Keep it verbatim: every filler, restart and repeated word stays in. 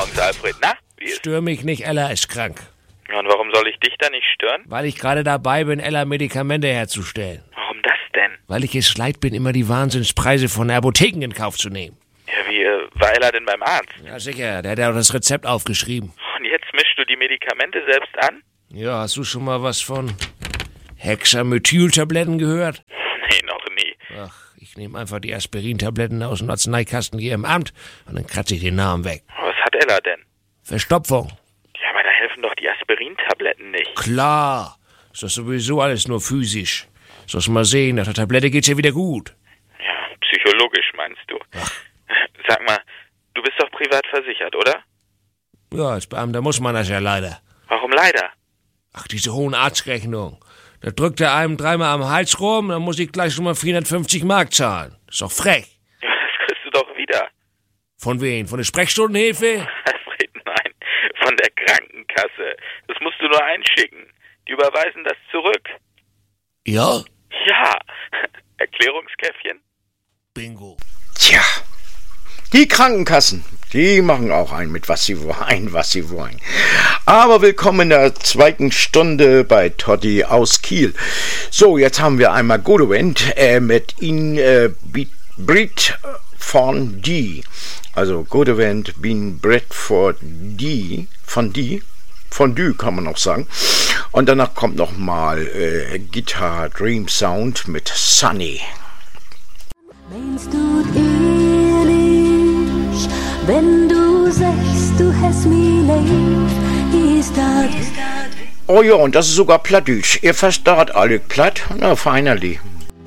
morgens, Alfred. Na, wie ist? Stör mich nicht, Ella ist krank. Und warum soll ich dich da nicht stören? Weil ich gerade dabei bin, Ella Medikamente herzustellen. Warum das denn? Weil ich es leid bin, immer die Wahnsinnspreise von Apotheken in Kauf zu nehmen. Ja, wie, äh, war Ella denn beim Arzt? Ja, sicher, der hat ja auch das Rezept aufgeschrieben. Und jetzt mischst du die Medikamente selbst an? Ja, hast du schon mal was von Hexamethyltabletten gehört? Nee, noch nie. Ach, ich nehme einfach die Aspirintabletten aus dem Arzneikasten hier im Amt und dann kratze ich den Namen weg. Was hat Ella denn? Verstopfung. Ja, aber da helfen doch die Aspirintabletten nicht. Klar, ist das sowieso alles nur physisch. Sollst mal sehen, nach der Tablette geht's ja wieder gut. Ja, psychologisch meinst du. Ach. Sag mal, du bist doch privat versichert, oder? Ja, als Beamter muss man das ja leider. Warum leider? Ach, diese hohen Arztrechnungen. Da drückt er einem dreimal am Hals rum, dann muss ich gleich schon mal vierhundertfünfzig Mark zahlen. Ist doch frech. Ja, das kriegst du doch wieder. Von wem? Von der Sprechstundenhilfe? Alfred, nein, von der Krankenkasse. Das musst du nur einschicken. Die überweisen das zurück. Ja? Ja. Erklärungskäffchen? Bingo. Tja, die Krankenkassen, die machen auch ein mit was sie wollen, was sie wollen. Aber willkommen in der zweiten Stunde bei Totti aus Kiel. So, jetzt haben wir einmal Godewend äh, mit in äh, Brit von die. Also Godewend bin Brit for die, von die, Fondue kann man auch sagen. Und danach kommt noch mal äh, Guitar Dream Sound mit Sunny. Meinst du ehrlich, wenn du sagst, du hast mich lieb, ist das... Oh ja, und das ist sogar Plattdeutsch. Ihr versteht alle platt? Na, feinerlich.